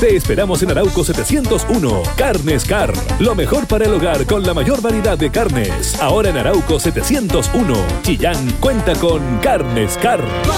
Te esperamos en Arauco 701. Carnes Car. Lo mejor para el hogar con la mayor variedad de carnes. Ahora en Arauco 701. Chillán cuenta con Carnes Car.